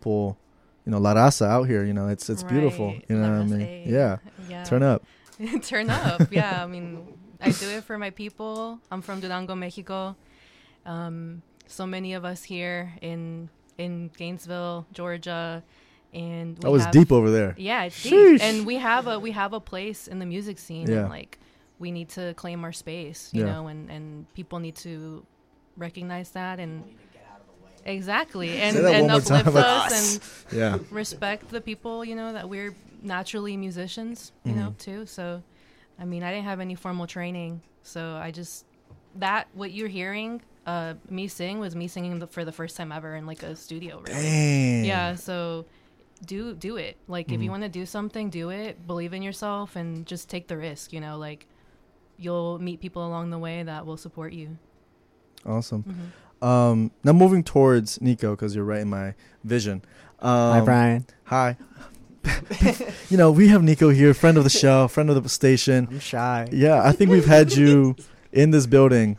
people, La Raza out here. It's beautiful. You know what I mean? Yeah. Turn up. Turn up. Yeah. I mean, I do it for my people. I'm from Durango, Mexico. So many of us here in Gainesville, Georgia, and I was deep over there. Yeah, it's Sheesh. deep. And we have a place in the music scene, Yeah. and we need to claim our space, you know, and people need to recognize that and exactly and uplift us and respect the people, that we're naturally musicians, you know, too. So, I mean, I didn't have any formal training, so I just what you're hearing me sing was me singing for the first time ever in a studio room. Dang. Yeah, so do it. If you want to do something, do it. Believe in yourself and just take the risk, you'll meet people along the way that will support you. Awesome. Now moving towards Nico, because you're right in my vision. Hi, Brian. Hi. We have Nico here, friend of the show, friend of the station. I'm shy. Yeah, I think we've had you in this building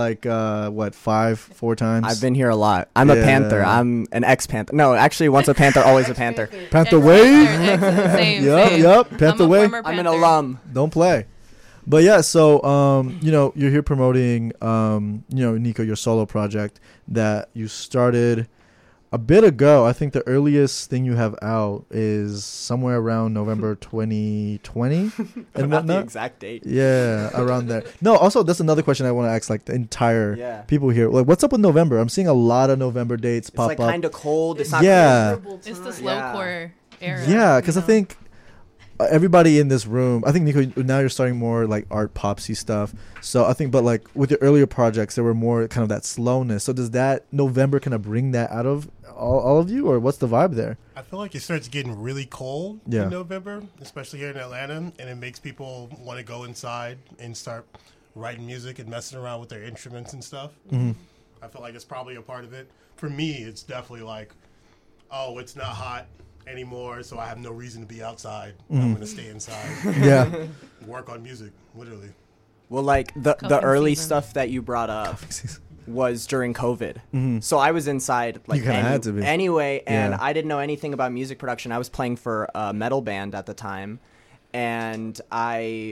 4 times? I've been here a lot. I'm a Panther. I'm an ex-Panther. No, actually, once a Panther, always a Panther. Panther way? Same. Yep. Panther way. I'm an alum. Don't play. But yeah, so you're here promoting Nico, your solo project that you started a bit ago. I think the earliest thing you have out is somewhere around November 2020 and Not the whatnot. exact date. Yeah, around there. No, also that's another question I want to ask the entire people here. What's up with November? I'm seeing a lot of November dates pop up. It's kind of cold. It's not It's the slowcore era. Yeah, because I think everybody in this room, I think Nico, now you're starting more art popsy stuff. So I think, but with your earlier projects, there were more kind of that slowness. So does that November kind of bring that out of all of you, or what's the vibe there? I feel like it starts getting really cold in November, especially here in Atlanta, and it makes people want to go inside and start writing music and messing around with their instruments and stuff. Mm-hmm. I feel like it's probably a part of it. For me, it's definitely it's not hot anymore, so I have no reason to be outside. I'm going to stay inside. Work on music, literally. Well, the early stuff that you brought up was during COVID. So I was inside had to be. Anyway, and I didn't know anything about music production. I was playing for a metal band at the time, and I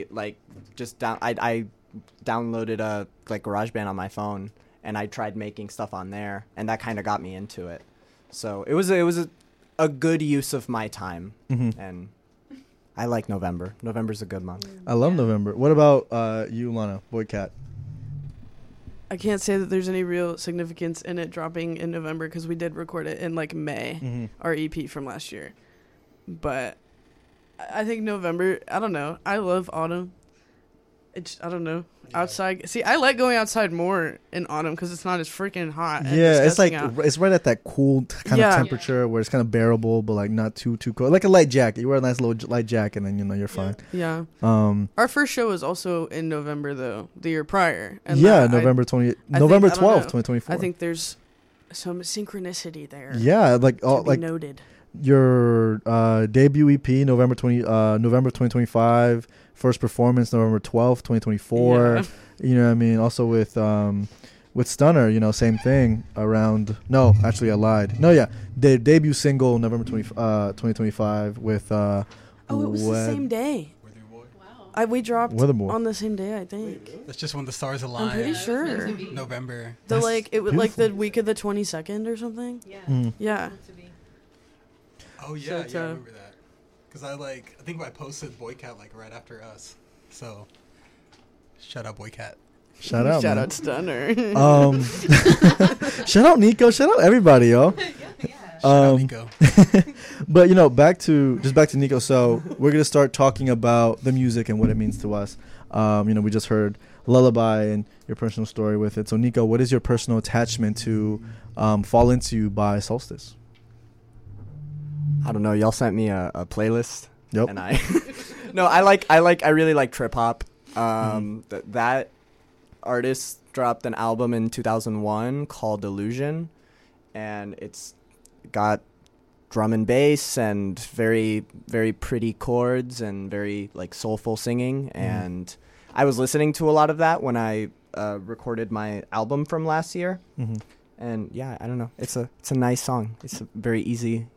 I downloaded a GarageBand on my phone, and I tried making stuff on there, and that kind of got me into it. So it was a good use of my time, and I like November. November's a good month. I love November. What about you, Lana, Boycat? I can't say that there's any real significance in it dropping in November because we did record it in May, our EP from last year. But I think November, I don't know. I love autumn. I don't know. Outside. See, I like going outside more in autumn because it's not as freaking hot. It's it's right at that cool kind of temperature where it's kind of bearable, but not too cold. Like a light jacket. You wear a nice little light jacket, and then you're fine. Yeah. Our first show was also in November though, the year prior. And November 12th, 2024. I think there's some synchronicity there. Yeah, noted. Your debut EP November 2025. First performance November 12th, 2024. Yeah. You know what I mean? Also with Stunner, same thing around. No, actually I lied. No, yeah. The debut single November 2025 with it was the same day. Wow. We dropped Weatherboy on the same day, I think. That's just when the stars aligned. I'm pretty sure. November. It was the week of the 22nd or something. Yeah. Yeah. Oh yeah, I remember that. Because I think I posted Boycat right after us. So shout out Boycat. Shout out Stunner. Shout out Nico. Shout out everybody, yo. Shout out Nico. But back to Nico. So we're gonna start talking about the music and what it means to us. We just heard Lullaby and your personal story with it. So Nico, what is your personal attachment to Fall Into You by Solstice? I don't know. Y'all sent me a playlist. Yep. And I really like trip hop. That artist dropped an album in 2001 called Illusion, and it's got drum and bass and very, very pretty chords and very soulful singing. And I was listening to a lot of that when I recorded my album from last year. And yeah, I don't know. It's a nice song. It's a very easy